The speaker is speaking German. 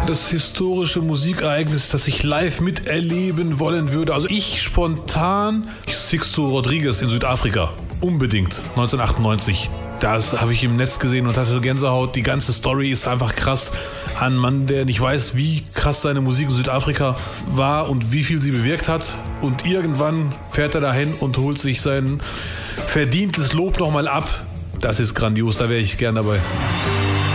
Das historische Musikereignis, das ich live miterleben wollen würde. Also ich spontan Sixto Rodriguez in Südafrika. Unbedingt. 1998. Das habe ich im Netz gesehen und hatte Gänsehaut. Die ganze Story ist einfach krass. Ein Mann, der nicht weiß, wie krass seine Musik in Südafrika war und wie viel sie bewirkt hat. Und irgendwann fährt er dahin und holt sich sein verdientes Lob nochmal ab. Das ist grandios, da wäre ich gern dabei.